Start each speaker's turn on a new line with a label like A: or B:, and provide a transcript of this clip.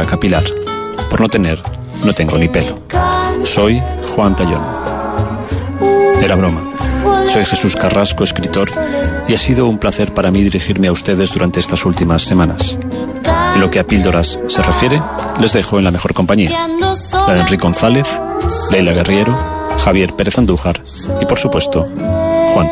A: capilar. Por no tener, no tengo ni pelo. Soy Juan Tallón. Era broma. Soy Jesús Carrasco, escritor, y ha sido un placer para mí dirigirme a ustedes durante estas últimas semanas. En lo que a píldoras se refiere, les dejo en la mejor compañía. La de Enrique González, Leila Guerriero, Javier Pérez Andújar y, por supuesto,